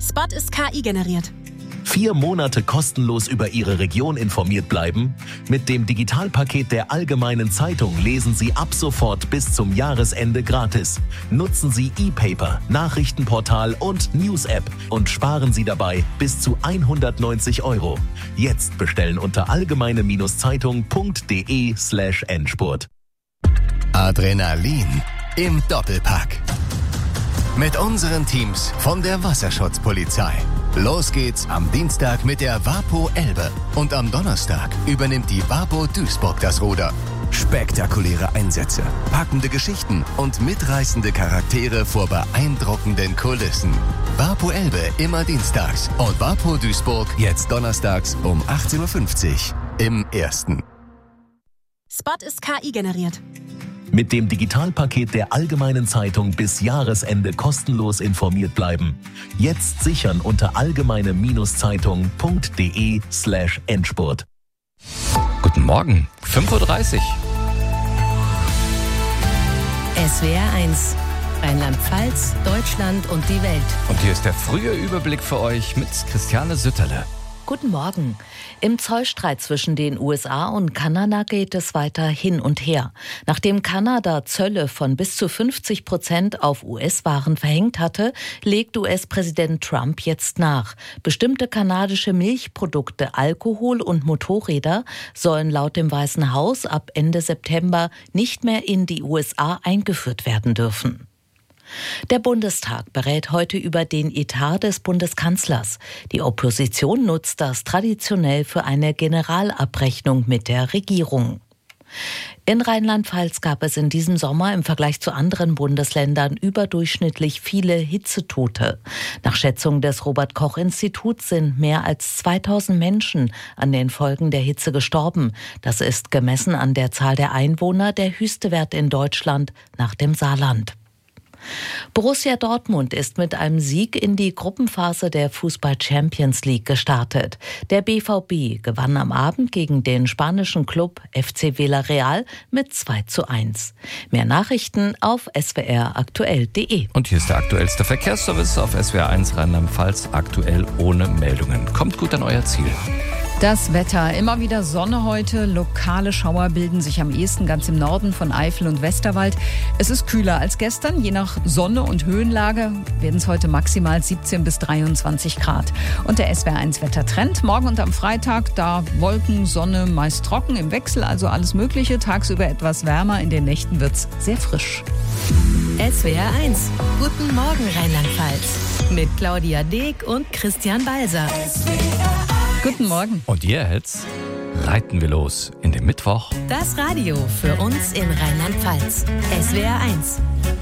Spot ist KI generiert. 4 Monate kostenlos über Ihre Region informiert bleiben? Mit dem Digitalpaket der Allgemeinen Zeitung lesen Sie ab sofort bis zum Jahresende gratis. Nutzen Sie E-Paper, Nachrichtenportal und News-App und sparen Sie dabei bis zu 190 €. Jetzt bestellen unter allgemeine-zeitung.de/Endspurt. Adrenalin im Doppelpack. Mit unseren Teams von der Wasserschutzpolizei. Los geht's am Dienstag mit der WaPo Elbe und am Donnerstag übernimmt die WaPo Duisburg das Ruder. Spektakuläre Einsätze, packende Geschichten und mitreißende Charaktere vor beeindruckenden Kulissen. WaPo Elbe immer dienstags und WaPo Duisburg jetzt donnerstags um 18:50 Uhr im Ersten. Spot ist KI generiert. Mit dem Digitalpaket der Allgemeinen Zeitung bis Jahresende kostenlos informiert bleiben. Jetzt sichern unter allgemeine-zeitung.de/Endspurt. Guten Morgen, 5:30 Uhr. SWR 1, Rheinland-Pfalz, Deutschland und die Welt. Und hier ist der frühe Überblick für euch mit Christiane Sütterle. Guten Morgen. Im Zollstreit zwischen den USA und Kanada geht es weiter hin und her. Nachdem Kanada Zölle von bis zu 50% auf US-Waren verhängt hatte, legt US-Präsident Trump jetzt nach. Bestimmte kanadische Milchprodukte, Alkohol und Motorräder sollen laut dem Weißen Haus ab Ende September nicht mehr in die USA eingeführt werden dürfen. Der Bundestag berät heute über den Etat des Bundeskanzlers. Die Opposition nutzt das traditionell für eine Generalabrechnung mit der Regierung. In Rheinland-Pfalz gab es in diesem Sommer im Vergleich zu anderen Bundesländern überdurchschnittlich viele Hitzetote. Nach Schätzung des Robert-Koch-Instituts sind mehr als 2000 Menschen an den Folgen der Hitze gestorben. Das ist gemessen an der Zahl der Einwohner der höchste Wert in Deutschland nach dem Saarland. Borussia Dortmund ist mit einem Sieg in die Gruppenphase der Fußball-Champions League gestartet. Der BVB gewann am Abend gegen den spanischen Club FC Villarreal mit 2:1. Mehr Nachrichten auf swraktuell.de. Und hier ist der aktuellste Verkehrsservice auf SWR 1 Rheinland-Pfalz, aktuell ohne Meldungen. Kommt gut an euer Ziel. Das Wetter, immer wieder Sonne heute, lokale Schauer bilden sich am ehesten ganz im Norden von Eifel und Westerwald. Es ist kühler als gestern, je nach Sonne und Höhenlage werden es heute maximal 17 bis 23 Grad. Und der SWR1 Wettertrend, morgen und am Freitag, da Wolken, Sonne, meist trocken im Wechsel, also alles Mögliche, tagsüber etwas wärmer, in den Nächten wird's sehr frisch. SWR 1, guten Morgen Rheinland-Pfalz, mit Claudia Deek und Christian Balser. Guten Morgen. Und jetzt reiten wir los in den Mittwoch. Das Radio für uns in Rheinland-Pfalz. SWR 1.